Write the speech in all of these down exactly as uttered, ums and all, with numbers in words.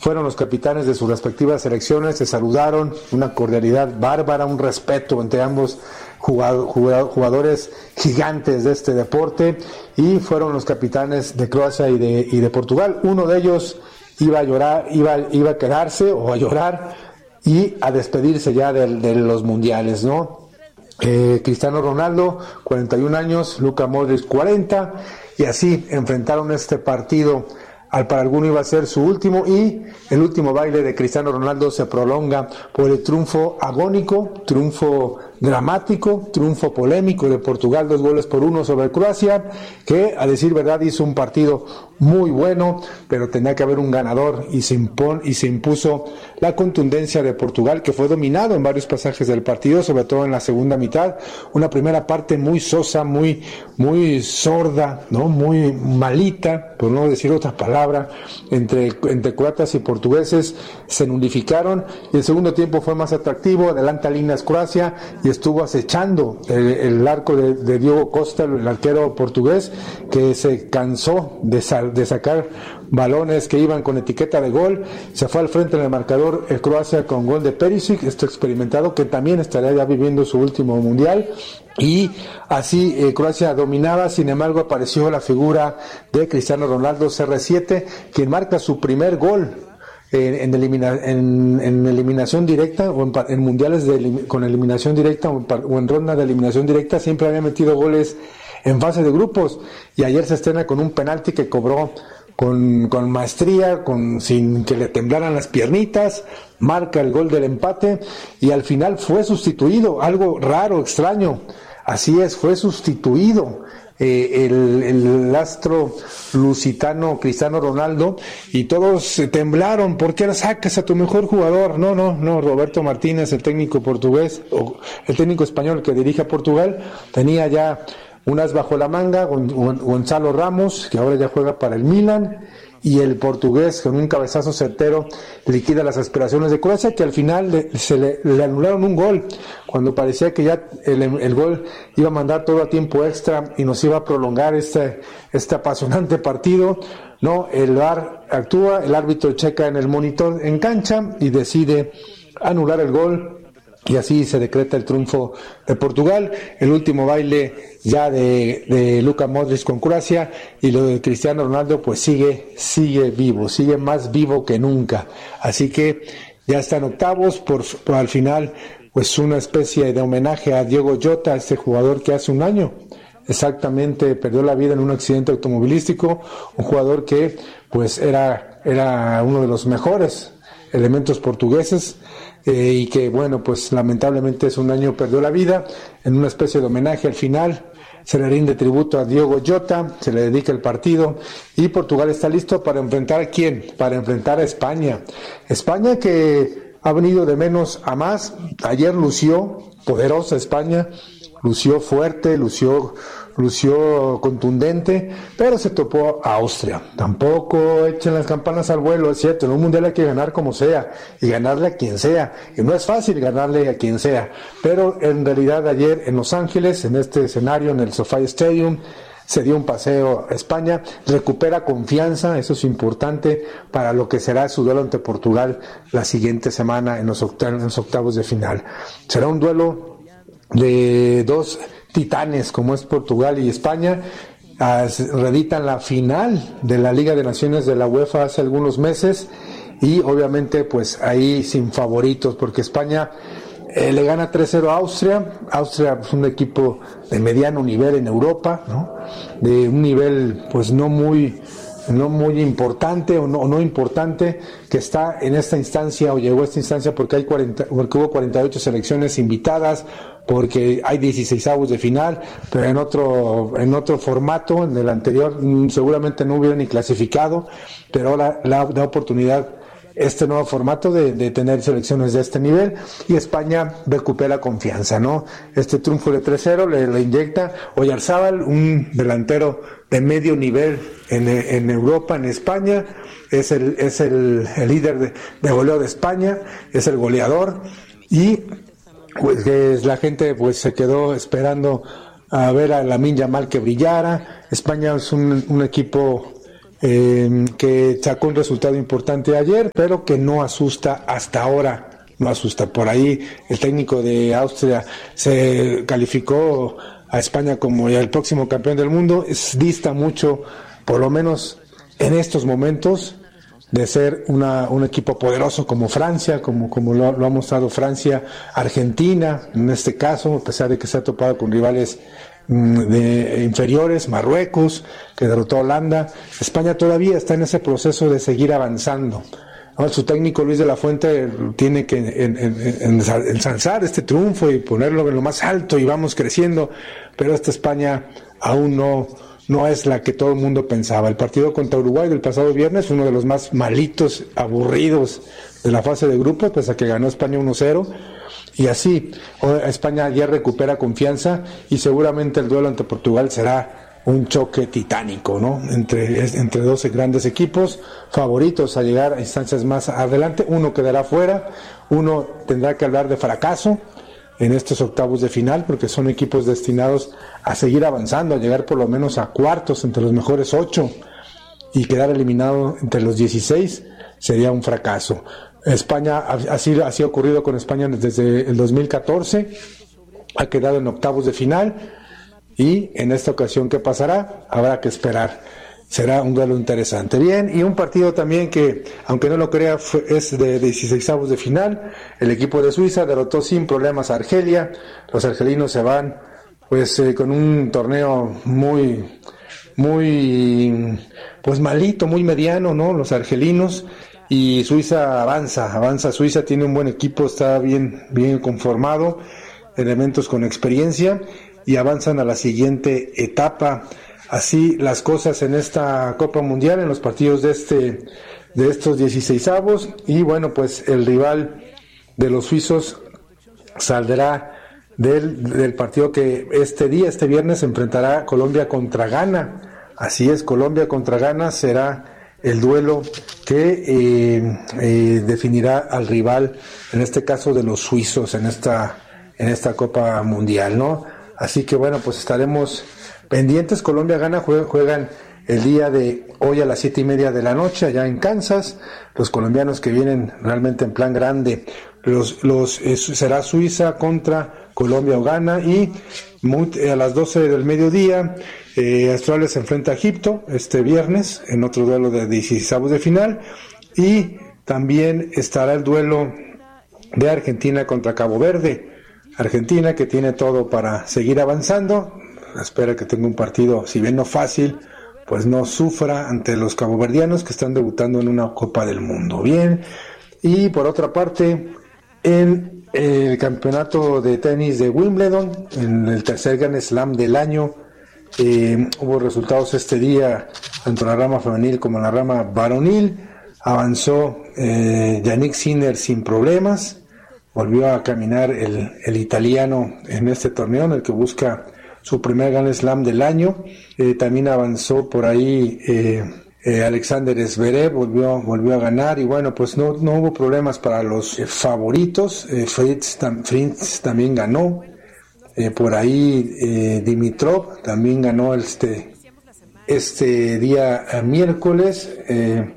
fueron los capitanes de sus respectivas selecciones, se saludaron, una cordialidad bárbara, un respeto entre ambos jugadores gigantes de este deporte, y fueron los capitanes de Croacia y de, y de Portugal. Uno de ellos iba a llorar, iba, iba a quedarse o a llorar y a despedirse ya de, de los mundiales, ¿no? Eh, Cristiano Ronaldo, cuarenta y un años, Luka Modric, cuarenta, y así enfrentaron este partido. Al para alguno iba a ser su último, y el último baile de Cristiano Ronaldo se prolonga por el triunfo agónico, triunfo dramático, triunfo polémico de Portugal, dos goles por uno sobre Croacia, que a decir verdad hizo un partido muy bueno, pero tenía que haber un ganador, y se impon, y se impuso la contundencia de Portugal, que fue dominado en varios pasajes del partido, sobre todo en la segunda mitad. Una primera parte muy sosa, muy, muy sorda, ¿no? Muy malita, por no decir otra palabra, entre, entre croatas y portugueses se nulificaron, y el segundo tiempo fue más atractivo, adelanta líneas Croacia, y estuvo acechando el, el arco de, de Diogo Costa, el arquero portugués, que se cansó de, sal, de sacar balones que iban con etiqueta de gol. Se fue al frente en el marcador el Croacia con gol de Perisic, este experimentado, que también estaría ya viviendo su último mundial. Y así eh, Croacia dominaba. Sin embargo, apareció la figura de Cristiano Ronaldo, C R siete, quien marca su primer gol en, en, elimina, en, en eliminación directa, o en, en mundiales de, con eliminación directa, o en, o en ronda de eliminación directa. Siempre había metido goles en fase de grupos, y ayer se estrena con un penalti que cobró con, con maestría, con, sin que le temblaran las piernitas, marca el gol del empate, y al final fue sustituido, algo raro, extraño. Así es, fue sustituido eh, el, el astro lusitano Cristiano Ronaldo, y todos temblaron. ¿Por qué sacas a tu mejor jugador? No, no, no, Roberto Martínez, el técnico portugués, o el técnico español que dirige a Portugal, tenía ya unas bajo la manga, Gonzalo Ramos, que ahora ya juega para el Milan, y el portugués, con un cabezazo certero, liquida las aspiraciones de Croacia, que al final le, se le, le anularon un gol, cuando parecía que ya el, el gol iba a mandar todo a tiempo extra y nos iba a prolongar este, este apasionante partido. No, el V A R actúa, el árbitro checa en el monitor en cancha y decide anular el gol, y así se decreta el triunfo de Portugal. El último baile ya de, de Luka Modric con Croacia, y lo de Cristiano Ronaldo pues sigue, sigue vivo, sigue más vivo que nunca. Así que ya están octavos, por, por al final pues una especie de homenaje a Diogo Jota, este jugador que hace un año exactamente perdió la vida en un accidente automovilístico, un jugador que pues era, era uno de los mejores elementos portugueses, eh, y que bueno, pues lamentablemente hace un año perdió la vida. En una especie de homenaje al final se le rinde tributo a Diogo Jota, se le dedica el partido, y Portugal está listo para enfrentar ¿a quién? Para enfrentar a España. España que ha venido de menos a más. Ayer lució poderosa España, lució fuerte, lució lució contundente, pero se topó a Austria. Tampoco echen las campanas al vuelo, es cierto, en un mundial hay que ganar como sea, y ganarle a quien sea, y no es fácil ganarle a quien sea, pero en realidad ayer en Los Ángeles, en este escenario, en el SoFi Stadium, se dio un paseo a España, recupera confianza, eso es importante para lo que será su duelo ante Portugal la siguiente semana en los octavos, en los octavos de final. Será un duelo de dos titanes como es Portugal y España. Reeditan la final de la Liga de Naciones de la UEFA hace algunos meses, y obviamente pues ahí sin favoritos, porque España eh, le gana tres cero a Austria. Austria es un equipo de mediano nivel en Europa, ¿no? De un nivel pues no muy no muy importante o no, o no importante, que está en esta instancia o llegó a esta instancia porque hay cuarenta, porque hubo cuarenta y ocho selecciones invitadas, porque hay dieciseisavos de final, pero en otro en otro formato. En el anterior seguramente no hubiera ni clasificado, pero ahora la, la oportunidad, este nuevo formato de, de tener selecciones de este nivel, y España recupera confianza, ¿no? Este triunfo de tres cero le, le inyecta Oyarzábal, un delantero de medio nivel en, en Europa, en España, es el es el, el líder de, de goleo de España, es el goleador, y pues que la gente pues se quedó esperando a ver a Lamine Yamal que brillara. España es un, un equipo eh, que sacó un resultado importante ayer, pero que no asusta hasta ahora. No asusta. Por ahí el técnico de Austria se calificó a España como ya el próximo campeón del mundo. Es, dista mucho, por lo menos en estos momentos, de ser una, un equipo poderoso como Francia, como, como lo, lo ha mostrado Francia, Argentina, en este caso, a pesar de que se ha topado con rivales mmm, de inferiores, Marruecos, que derrotó a Holanda. España todavía está en ese proceso de seguir avanzando. Ahora, su técnico Luis de la Fuente tiene que en, en, en, ensalzar este triunfo y ponerlo en lo más alto y vamos creciendo, pero esta España aún no, no es la que todo el mundo pensaba. El partido contra Uruguay del pasado viernes fue uno de los más malitos, aburridos de la fase de grupos, pese a que ganó España uno cero, y así España ya recupera confianza y seguramente el duelo ante Portugal será un choque titánico, ¿no? Entre, entre dos grandes equipos favoritos a llegar a instancias más adelante. Uno quedará fuera, uno tendrá que hablar de fracaso en estos octavos de final, porque son equipos destinados a seguir avanzando, a llegar por lo menos a cuartos entre los mejores ocho, y quedar eliminado entre los dieciséis sería un fracaso. España, así, así ha ocurrido con España desde el dos mil catorce, ha quedado en octavos de final. Y en esta ocasión, ¿qué pasará? Habrá que esperar. Será un duelo interesante. Bien, y un partido también que, aunque no lo crea, fue, es de dieciseisavos de final. El equipo de Suiza derrotó sin problemas a Argelia. Los argelinos se van, pues, eh, con un torneo muy, muy, pues malito, muy mediano, ¿no? Los argelinos. Y Suiza avanza, avanza. Suiza tiene un buen equipo, está bien, bien conformado, elementos con experiencia, y avanzan a la siguiente etapa. Así las cosas en esta Copa Mundial, en los partidos de este de estos dieciseisavos, y bueno, pues el rival de los suizos saldrá del, del partido que este día, este viernes, enfrentará Colombia contra Ghana. Así es, Colombia contra Ghana será el duelo que eh, eh, definirá al rival, en este caso de los suizos, en esta en esta Copa Mundial, ¿no? Así que bueno, pues estaremos pendientes. Colombia gana, juegan el día de hoy a las siete y media de la noche allá en Kansas. Los colombianos que vienen realmente en plan grande. Los, los eh, será Suiza contra Colombia o Ghana, y muy, eh, a las doce del mediodía eh, Australia se enfrenta a Egipto este viernes en otro duelo de dieciseisavos de final, y también estará el duelo de Argentina contra Cabo Verde. Argentina, que tiene todo para seguir avanzando, espera que tenga un partido, si bien no fácil, pues no sufra ante los caboverdianos que están debutando en una Copa del Mundo. Bien, y por otra parte, en el campeonato de tenis de Wimbledon, en el tercer Grand Slam del año, eh, hubo resultados este día, tanto en la rama femenil como en la rama varonil. Avanzó eh, Yannick Sinner sin problemas. Volvió a caminar el, el italiano en este torneo, en el que busca su primer Grand Slam del año. Eh, también avanzó por ahí eh, eh, Alexander Zverev, volvió, volvió a ganar, y bueno, pues no, no hubo problemas para los eh, favoritos. Eh, Fritz, tam, Fritz también ganó. Eh, por ahí eh, Dimitrov también ganó este, este día eh, miércoles. Eh,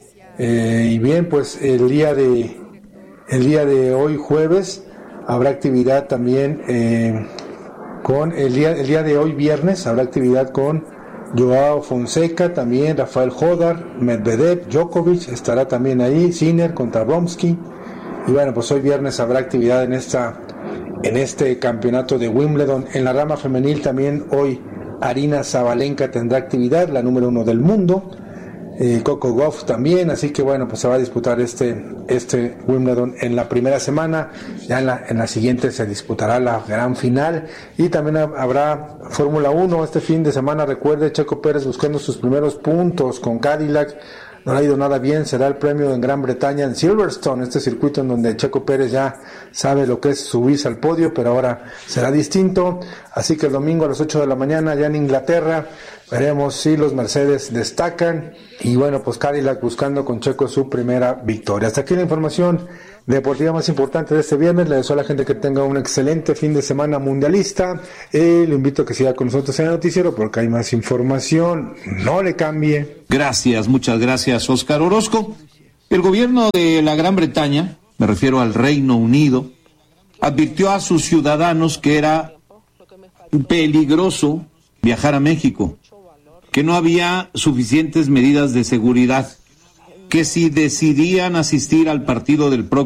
eh, y bien, pues el día de... El día de hoy, jueves, habrá actividad también eh, con el día, el día de hoy, viernes, habrá actividad con Joao Fonseca, también Rafael Jodar, Medvedev, Djokovic, estará también ahí, Sinner contra Bromsky. Y bueno, pues hoy viernes habrá actividad en esta en este campeonato de Wimbledon. En la rama femenil también hoy Arina Sabalenka tendrá actividad, la número uno del mundo. Eh, Coco Gauff también, así que bueno, pues se va a disputar este este Wimbledon en la primera semana. Ya en la, en la siguiente se disputará la gran final, y también habrá Fórmula uno este fin de semana. Recuerde, Checo Pérez buscando sus primeros puntos con Cadillac, no le ha ido nada bien. Será el premio en Gran Bretaña, en Silverstone, este circuito en donde Checo Pérez ya sabe lo que es subirse al podio, pero ahora será distinto. Así que el domingo a las ocho de la mañana, ya en Inglaterra, Veremos si los Mercedes destacan. Y bueno, pues Cadillac buscando con Checo su primera victoria. Hasta aquí la información deportiva más importante de este viernes. Le deseo a la gente que tenga un excelente fin de semana mundialista. Eh, le invito a que siga con nosotros en el noticiero porque hay más información. No le cambie. Gracias, muchas gracias, Óscar Orozco. El gobierno de la Gran Bretaña, me refiero al Reino Unido, advirtió a sus ciudadanos que era peligroso viajar a México, que no había suficientes medidas de seguridad, que si decidían asistir al partido del próximo